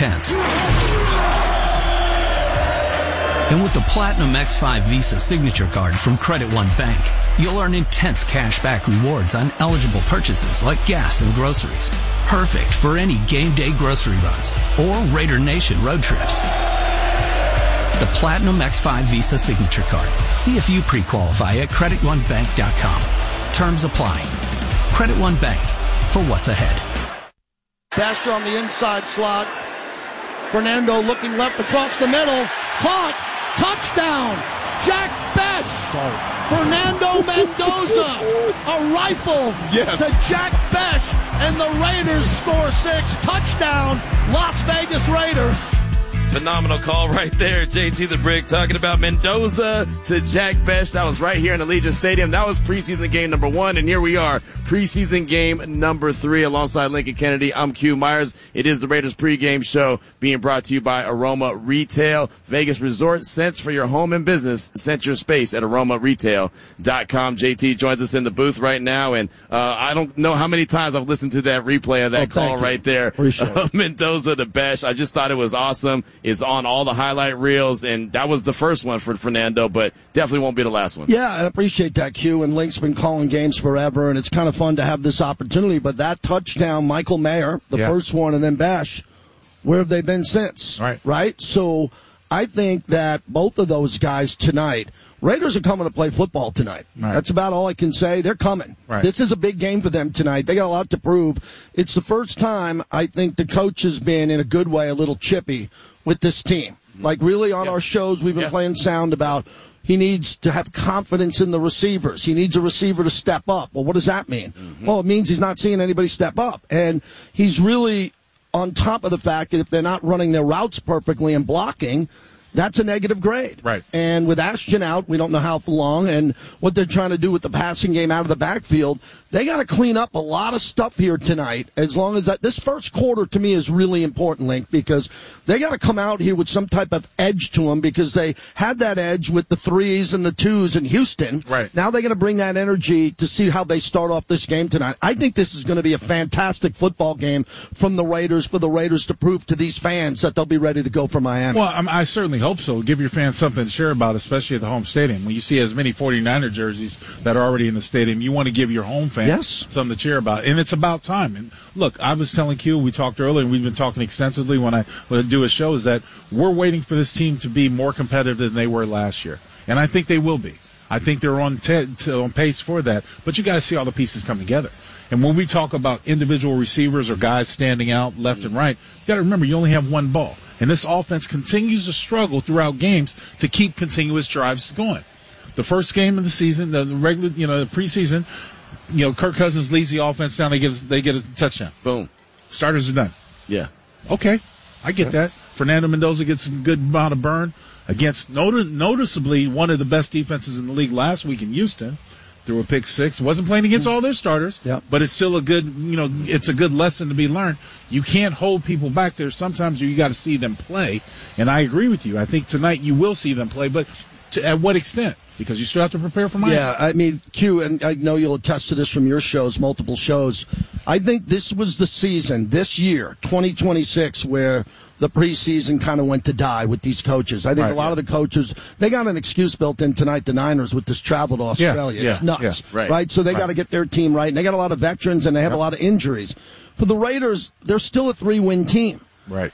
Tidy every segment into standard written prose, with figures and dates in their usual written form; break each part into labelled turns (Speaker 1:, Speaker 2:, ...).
Speaker 1: 10th. And with the Platinum X5 Visa Signature Card from Credit One Bank, you'll earn intense cashback rewards on eligible purchases like gas and groceries. Perfect for any game day grocery runs or Raider Nation road trips. The Platinum X5 Visa Signature Card. See if you pre-qualify at CreditOneBank.com. Terms apply. Credit One Bank, for what's ahead.
Speaker 2: Pass on the inside slot. Fernando looking left across the middle. Caught. Touchdown. Jack Bech. Fernando Mendoza. A rifle to Jack Bech. And the Raiders score 6. Touchdown. Las Vegas Raiders.
Speaker 3: Phenomenal call right there. JT the Brick talking about Mendoza to Jack Bech. That was right here in Allegiant Stadium. That was preseason game number 1, and here we are, preseason game number 3 alongside Lincoln Kennedy. I'm Q Myers. It is the Raiders pregame show being brought to you by Aroma Retail. Vegas Resort Scents for your home and business. Scent your space at aromaretail.com. JT joins us in the booth right now, and I don't know how many times I've listened to that replay of that call right there. Mendoza to Bech. I just thought it was awesome. It's on all the highlight reels, and that was the first one for Fernando, but definitely won't be the last one.
Speaker 2: Yeah, I appreciate that, Q, and Link's been calling games forever, and it's kind of fun to have this opportunity, but that touchdown, Michael Mayer, the first one, and then Bech, where have they been since? Right? So I think that both of those guys tonight, Raiders are coming to play football tonight. That's about all I can say. They're coming. This is a big game for them tonight. They got a lot to prove. It's the first time I think the coach has been, in a good way, a little chippy with this team. Like, really, on our shows, we've been playing sound about he needs to have confidence in the receivers. He needs a receiver to step up. Well, what does that mean? Well, it means he's not seeing anybody step up. And he's really on top of the fact that if they're not running their routes perfectly and blocking, that's a negative grade. And with Ashton out, we don't know how long, and what they're trying to do with the passing game out of the backfield, they got to clean up a lot of stuff here tonight. As long as that, this first quarter to me is really important, Link, because they got to come out here with some type of edge to them, because they had that edge with the 3s and the 2s in Houston. Now they're going to bring that energy to see how they start off this game tonight. I think this is going to be a fantastic football game from the Raiders, for the Raiders to prove to these fans that they'll be ready to go for Miami.
Speaker 4: Well, I certainly hope so. Give your fans something to share about, especially at the home stadium. When you see as many 49er jerseys that are already in the stadium, you want to give your home fans something to cheer about. And it's about time. And look, I was telling Q, we talked earlier, and we've been talking extensively when I do a show, is that we're waiting for this team to be more competitive than they were last year. And I think they will be. I think they're on pace for that. But you got to see all the pieces come together. And when we talk about individual receivers or guys standing out left and right, you got to remember you only have one ball. And this offense continues to struggle throughout games to keep continuous drives going. The first game of the season, the regular, the preseason, Kirk Cousins leads the offense down. They get a touchdown.
Speaker 3: Boom.
Speaker 4: Starters are done.
Speaker 3: Yeah.
Speaker 4: Okay, I get that. Fernando Mendoza gets a good amount of burn against noticeably one of the best defenses in the league last week in Houston. Threw a pick 6. Wasn't playing against all their starters, but it's still a good, it's a good lesson to be learned. You can't hold people back there. Sometimes you got to see them play, and I agree with you. I think tonight you will see them play, but at what extent? Because you still have to prepare for Miami.
Speaker 2: Yeah, I mean, Q, and I know you'll attest to this from your shows, multiple shows. I think this was the season, this year, 2026, where the preseason kind of went to die with these coaches. I think a lot of the coaches, they got an excuse built in tonight, the Niners, with this travel to Australia. It's nuts, right? So they got to get their team right, and they got a lot of veterans, and they have a lot of injuries. For the Raiders, they're still a 3-win team.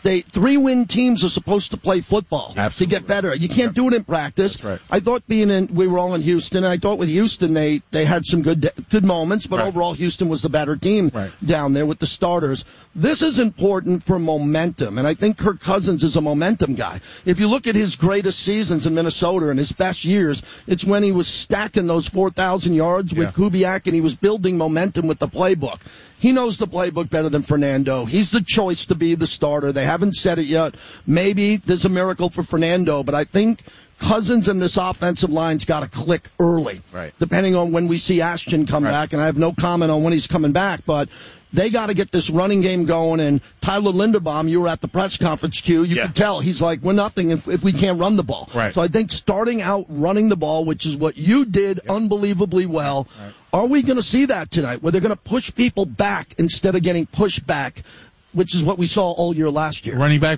Speaker 2: 3-win teams are supposed to play football to get better. You can't do it in practice. I thought we were all in Houston, and I thought with Houston they had some good moments, but overall Houston was the better team down there with the starters. This is important for momentum, and I think Kirk Cousins is a momentum guy. If you look at his greatest seasons in Minnesota and his best years, it's when he was stacking those 4,000 yards with Kubiak, and he was building momentum with the playbook. He knows the playbook better than Fernando. He's the choice to be the starter. They haven't said it yet. Maybe there's a miracle for Fernando, but I think Cousins and this offensive line's got to click early, depending on when we see Ashton come back. And I have no comment on when he's coming back, but they got to get this running game going. And Tyler Linderbaum, you were at the press conference, Q. You could tell he's like, we're nothing if we can't run the ball. So I think starting out running the ball, which is what you did unbelievably well. Are we going to see that tonight, where they're going to push people back instead of getting pushed back, which is what we saw all year last year?
Speaker 4: Running back